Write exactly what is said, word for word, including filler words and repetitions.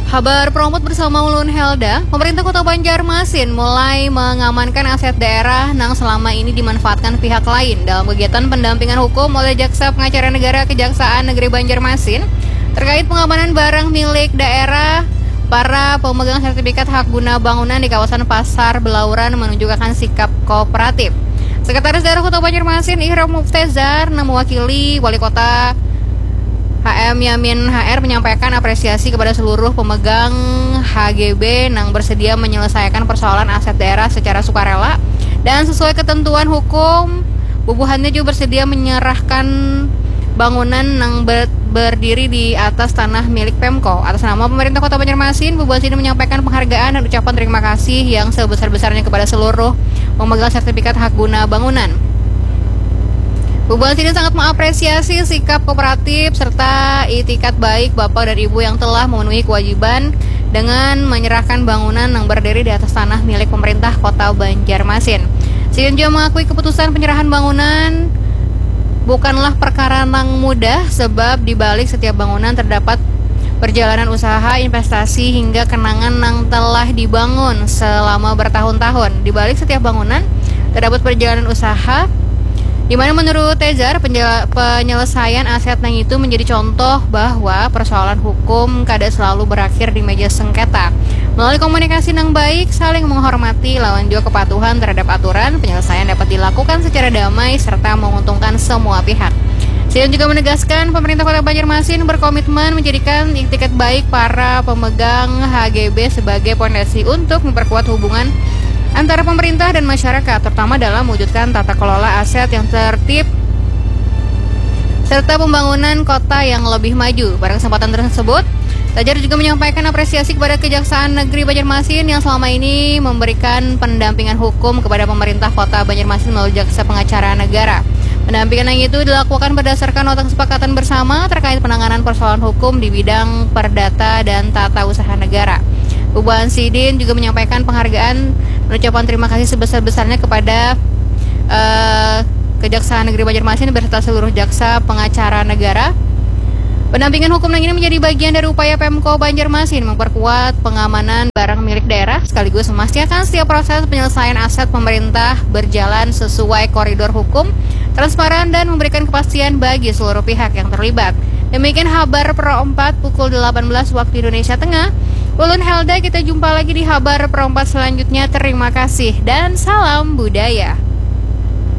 Kabar Promot bersama Ulun Helda, pemerintah Kota Banjarmasin mulai mengamankan aset daerah yang selama ini dimanfaatkan pihak lain dalam kegiatan pendampingan hukum oleh Jaksa Pengacara Negara Kejaksaan Negeri Banjarmasin terkait pengamanan barang milik daerah. Para pemegang sertifikat hak guna bangunan di kawasan Pasar Belauran menunjukkan sikap kooperatif. Sekretaris Daerah Kota Banjarmasin Ihram Muftezar mewakili Wali Kota H M Yamin H R menyampaikan apresiasi kepada seluruh pemegang H G B yang bersedia menyelesaikan persoalan aset daerah secara sukarela dan sesuai ketentuan hukum. Bubuhannya juga bersedia menyerahkan bangunan yang ber, berdiri di atas tanah milik Pemko. Atas nama pemerintah Kota Banjarmasin, Bubuhan Sidin menyampaikan penghargaan dan ucapan terima kasih yang sebesar-besarnya kepada seluruh pemegang sertifikat hak guna bangunan. Bubuhan Sidin sangat mengapresiasi sikap kooperatif serta itikat baik Bapak dan Ibu yang telah memenuhi kewajiban dengan menyerahkan bangunan yang berdiri di atas tanah milik pemerintah Kota Banjarmasin. Sidin juga mengakui keputusan penyerahan bangunan bukanlah perkara yang mudah, sebab di balik setiap bangunan terdapat perjalanan usaha, investasi, hingga kenangan yang telah dibangun selama bertahun-tahun. Di balik setiap bangunan terdapat perjalanan usaha, di mana menurut Tezar penyelesaian aset yang itu menjadi contoh bahwa persoalan hukum kada selalu berakhir di meja sengketa. Melalui komunikasi yang baik, saling menghormati, lawan juga kepatuhan terhadap aturan, penyelesaian dapat dilakukan secara damai serta menguntungkan semua pihak. Sidin juga menegaskan pemerintah Kota Banjarmasin berkomitmen menjadikan itikat baik para pemegang H G B sebagai fondasi untuk memperkuat hubungan antara pemerintah dan masyarakat, terutama dalam mewujudkan tata kelola aset yang tertib serta pembangunan kota yang lebih maju. Pada kesempatan tersebut, Tezar juga menyampaikan apresiasi kepada Kejaksaan Negeri Banjarmasin yang selama ini memberikan pendampingan hukum kepada pemerintah Kota Banjarmasin melalui Jaksa Pengacara Negara. Pendampingan yang itu dilakukan berdasarkan nota kesepakatan bersama terkait penanganan persoalan hukum di bidang perdata dan tata usaha negara. Bubuhan Sidin juga menyampaikan penghargaan dan ucapan terima kasih sebesar-besarnya kepada uh, Kejaksaan Negeri Banjarmasin beserta seluruh jaksa pengacara negara. Pendampingan hukum yang ini menjadi bagian dari upaya Pemko Banjarmasin memperkuat pengamanan barang milik daerah sekaligus memastikan setiap proses penyelesaian aset pemerintah berjalan sesuai koridor hukum, transparan dan memberikan kepastian bagi seluruh pihak yang terlibat. Demikian kabar Pro empat pukul delapan belas waktu Indonesia Tengah. Ulun Helda, kita jumpa lagi di kabar Pro empat selanjutnya. Terima kasih dan salam budaya.